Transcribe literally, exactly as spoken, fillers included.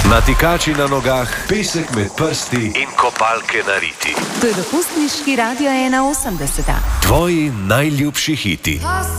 Natikači na nogah, pesek med prsti in kopalke na riti. To je dopustniški radio ena osemdeset. Tvoji najljubši hiti.